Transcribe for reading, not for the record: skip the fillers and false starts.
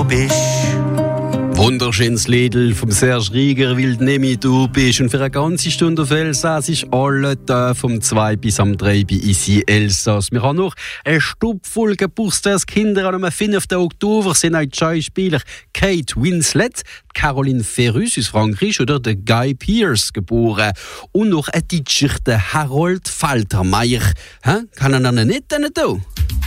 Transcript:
du bist. Wunderschönes Lied vom Serge Rieger, weil du nicht du bist. Und für eine ganze Stunde auf Elsass ist alle da vom 2 bis am 3 bei Isi Elsass. Wir haben noch eine Stubvoll Geburtstagskinder am 5. Oktober. Sind auch die Schauspieler Kate Winslet, Caroline Ferrus aus Frankreich oder der Guy Pearce geboren. Und noch ein Deutscher, der Harold Faltermeier. Kann er nicht da?